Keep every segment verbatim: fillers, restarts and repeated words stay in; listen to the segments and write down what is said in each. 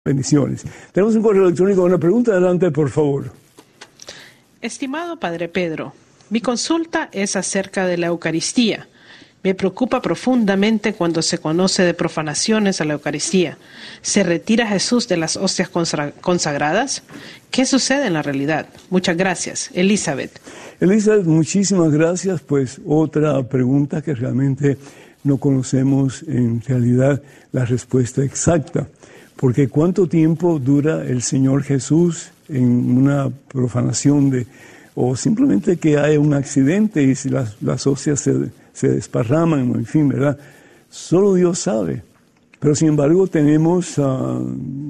Bendiciones. Tenemos un correo electrónico, una pregunta, adelante por favor. Estimado Padre Pedro, mi consulta es acerca de la Eucaristía. Me preocupa profundamente cuando se conoce de profanaciones a la Eucaristía. ¿Se retira Jesús de las hostias consagradas? ¿Qué sucede en la realidad? Muchas gracias. Elizabeth. Elizabeth, muchísimas gracias. Pues otra pregunta que realmente no conocemos en realidad la respuesta exacta. Porque ¿cuánto tiempo dura el Señor Jesús en una profanación de, o simplemente que haya un accidente y si las, las hostias se, se desparraman, en fin, ¿verdad? Solo Dios sabe. Pero sin embargo tenemos uh,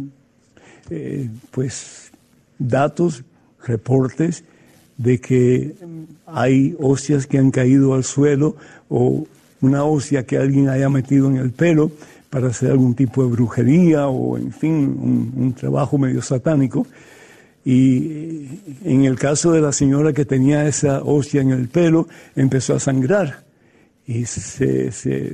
eh, pues datos, reportes de que hay hostias que han caído al suelo o una hostia que alguien haya metido en el pelo para hacer algún tipo de brujería o, en fin, un, un trabajo medio satánico. Y en el caso de la señora que tenía esa hostia en el pelo, empezó a sangrar. Y se, se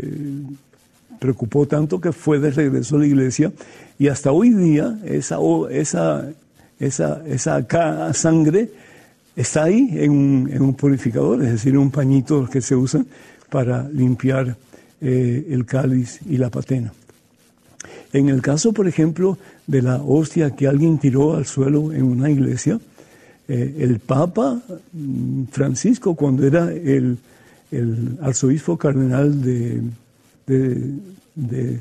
preocupó tanto que fue de regreso a la iglesia. Y hasta hoy día, esa, esa, esa, esa sangre está ahí en un, en un purificador, es decir, un pañito que se usa para limpiar Eh, el cáliz y la patena. En el caso, por ejemplo, de la hostia que alguien tiró al suelo en una iglesia, eh, el Papa Francisco, cuando era el, el arzobispo cardenal de, de, de,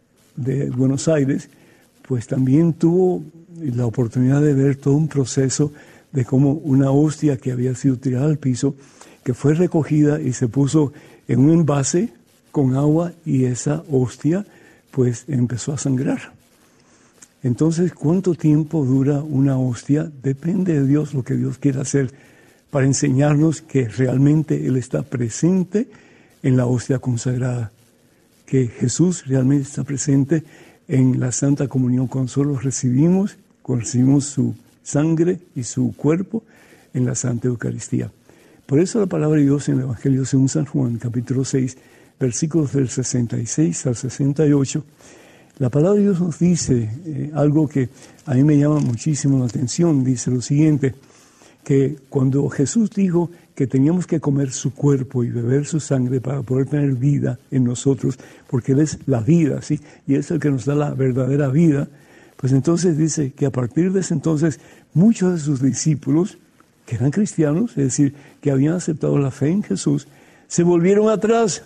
de Buenos Aires, pues también tuvo la oportunidad de ver todo un proceso de cómo una hostia que había sido tirada al piso, que fue recogida y se puso en un envase con agua y esa hostia pues empezó a sangrar. Entonces, ¿cuánto tiempo dura una hostia? Depende de Dios, lo que Dios quiera hacer para enseñarnos que realmente Él está presente en la hostia consagrada, que Jesús realmente está presente en la Santa Comunión cuando solo recibimos, cuando recibimos su sangre y su cuerpo en la Santa Eucaristía. Por eso la palabra de Dios en el Evangelio según San Juan, capítulo seis, versículos del sesenta y seis al sesenta y ocho, la palabra de Dios nos dice eh, algo que a mí me llama muchísimo la atención. Dice lo siguiente, que cuando Jesús dijo que teníamos que comer su cuerpo y beber su sangre para poder tener vida en nosotros, porque Él es la vida, ¿sí? Y es el que nos da la verdadera vida, pues entonces dice que a partir de ese entonces muchos de sus discípulos, que eran cristianos, es decir, que habían aceptado la fe en Jesús, se volvieron atrás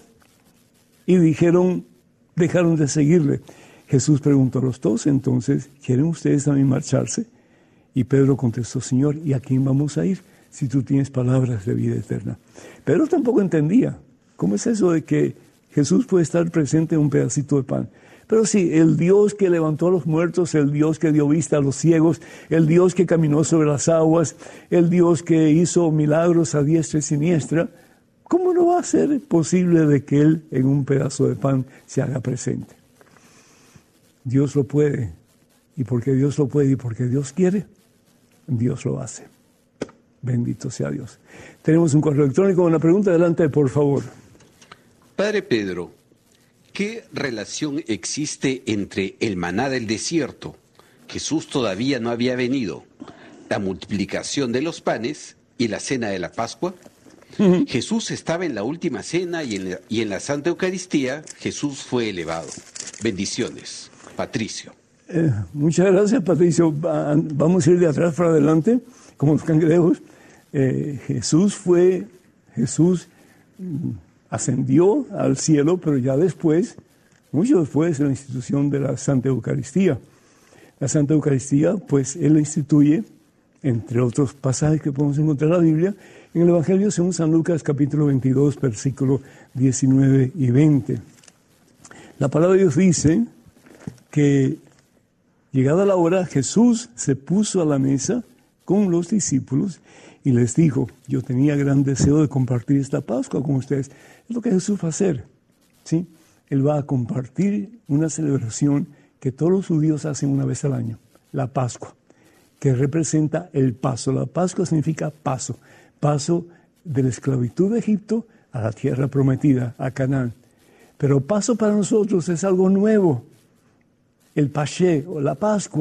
y dijeron, dejaron de seguirle. Jesús preguntó a los dos, entonces, ¿quieren ustedes también marcharse? Y Pedro contestó, Señor, ¿y a quién vamos a ir si tú tienes palabras de vida eterna? Pedro tampoco entendía. ¿Cómo es eso de que Jesús puede estar presente en un pedacito de pan? Pero sí, el Dios que levantó a los muertos, el Dios que dio vista a los ciegos, el Dios que caminó sobre las aguas, el Dios que hizo milagros a diestra y siniestra, ¿cómo no va a ser posible de que Él en un pedazo de pan se haga presente? Dios lo puede, y porque Dios lo puede y porque Dios quiere, Dios lo hace. Bendito sea Dios. Tenemos un correo electrónico, una pregunta, adelante por favor. Padre Pedro, ¿qué relación existe entre el maná del desierto, Jesús todavía no había venido, la multiplicación de los panes y la cena de la Pascua? Uh-huh. Jesús estaba en la última cena y en la, y en la Santa Eucaristía Jesús fue elevado. Bendiciones. Patricio. Eh, muchas gracias, Patricio. Vamos a ir de atrás para adelante, como los cangrejos. Eh, Jesús fue, Jesús ascendió al cielo, pero ya después, mucho después de la institución de la Santa Eucaristía. La Santa Eucaristía, pues, Él la instituye, entre otros pasajes que podemos encontrar en la Biblia, en el Evangelio según San Lucas, capítulo veintidós, versículos diecinueve y veinte. La palabra de Dios dice que, llegada la hora, Jesús se puso a la mesa con los discípulos y les dijo, yo tenía gran deseo de compartir esta Pascua con ustedes. Es lo que Jesús va a hacer, ¿sí? Él va a compartir una celebración que todos los judíos hacen una vez al año, la Pascua, que representa el paso. La Pascua significa paso, paso de la esclavitud de Egipto a la tierra prometida, a Canaán. Pero paso para nosotros es algo nuevo. el Paché o la Pascua